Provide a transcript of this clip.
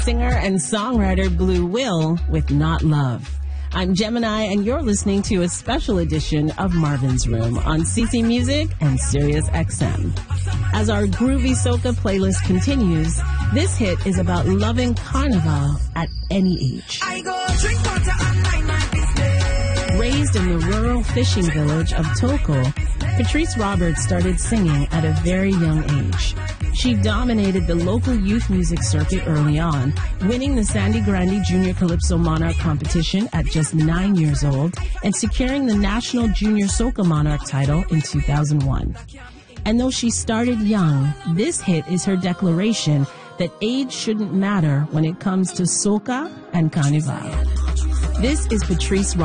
Singer and songwriter Blue Will with Not Love. I'm Gemini, and you're listening to a special edition of Marvin's Room on CC Music and Sirius XM. As our groovy soca playlist continues, this hit is about loving Carnival at any age. I go drink water and mind my business. Raised in the rural fishing village of Toko, Patrice Roberts started singing at a very young age. She dominated the local youth music circuit early on, winning the Sandy Grande Junior Calypso Monarch competition at just 9 years old and securing the National Junior Soca Monarch title in 2001. And though she started young, this hit is her declaration that age shouldn't matter when it comes to soca and carnival. This is Patrice Roberts.